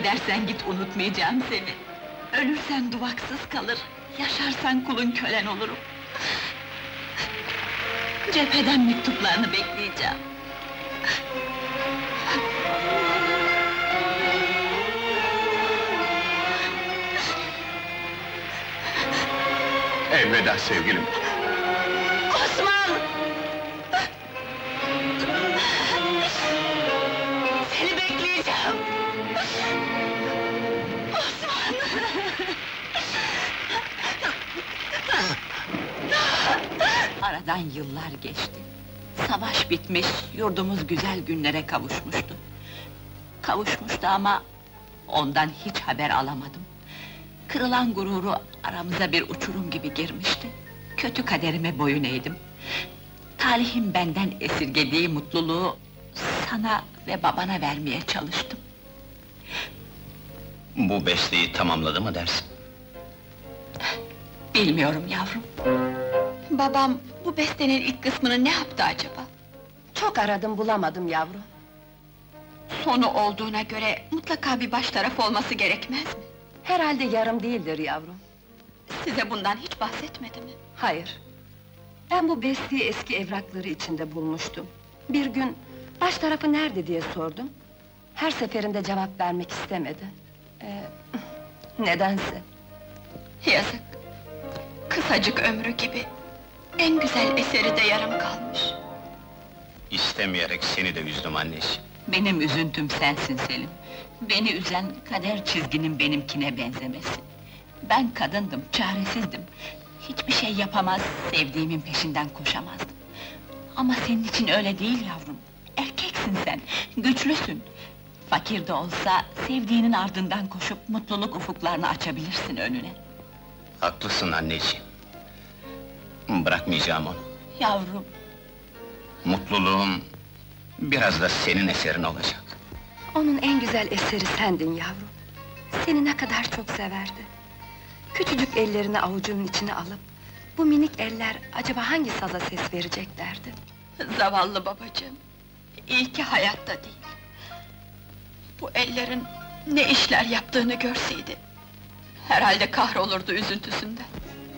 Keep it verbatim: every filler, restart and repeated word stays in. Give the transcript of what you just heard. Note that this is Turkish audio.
Gidersen git, unutmayacağım seni. Ölürsen duvaksız kalır, yaşarsan kulun kölen olurum. Cepheden mektuplarını bekleyeceğim. Elveda sevgilim. Osman! Seni bekleyeceğim! Osman! Aradan yıllar geçti. Savaş bitmiş, yurdumuz güzel günlere kavuşmuştu. Kavuşmuştu ama ondan hiç haber alamadım. Kırılan gururu aramıza bir uçurum gibi girmişti. Kötü kaderime boyun eğdim. Talihim benden esirgediği mutluluğu sana ve babana vermeye çalıştım. Bu besteyi tamamladı mı dersin? Bilmiyorum yavrum. Babam bu bestenin ilk kısmını ne yaptı acaba? Çok aradım, bulamadım yavrum. Sonu olduğuna göre mutlaka bir baş taraf olması gerekmez mi? Herhalde yarım değildir yavrum. Size bundan hiç bahsetmedi mi? Hayır. Ben bu besteyi eski evrakları içinde bulmuştum. Bir gün, baş tarafı nerede diye sordum. Her seferinde cevap vermek istemedi. Ee, nedense. Yazık! Kısacık ömrü gibi, en güzel eseri de yarım kalmış. İstemeyerek seni de üzdüm anneciğim. Benim üzüntüm sensin Selim. Beni üzen kader çizginin benimkine benzemesi. Ben kadındım, çaresizdim. Hiçbir şey yapamaz, sevdiğimin peşinden koşamazdım. Ama senin için öyle değil yavrum. Erkeksin sen, güçlüsün. Fakir de olsa, sevdiğinin ardından koşup mutluluk ufuklarını açabilirsin önüne. Haklısın anneciğim. Bırakmayacağım onu. Yavrum, Mutluluğum biraz da senin eserin olacak. Onun en güzel eseri sendin yavrum. Seni ne kadar çok severdi. Küçücük ellerini avucunun içine alıp... ...bu minik eller acaba hangi saza ses verecek derdi. zavallı babacığım! İyi ki hayatta değil. Bu ellerin ne işler yaptığını görseydi... ...herhalde kahrolurdu üzüntüsünden.